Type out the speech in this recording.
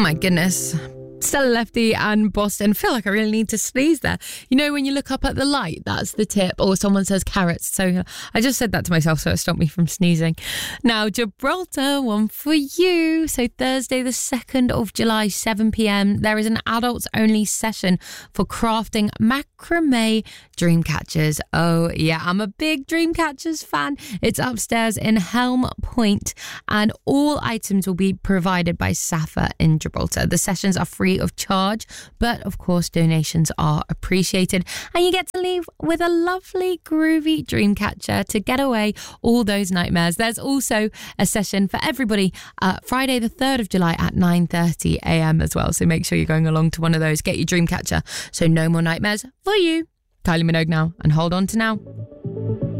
my goodness. Stella Lefty and Boston. I feel like I really need to sneeze there. You know, when you look up at the light, that's the tip. Or someone says carrots. So I just said that to myself so it stopped me from sneezing. Now, Gibraltar, one for you. So Thursday, the 2nd of July, 7 p.m, there is an adults-only session for crafting macrame dream catchers. Oh, yeah, I'm a big dream catchers fan. It's upstairs in Helm Point, and all items will be provided by Safa in Gibraltar. The sessions are free of charge, but of course donations are appreciated, and you get to leave with a lovely groovy dream catcher to get away all those nightmares. There's also a session for everybody Friday the 3rd of July at 9:30 a.m. as well, so make sure you're going along to one of those. Get your dream catcher so no more nightmares for you. Kylie Minogue now, and hold on to now.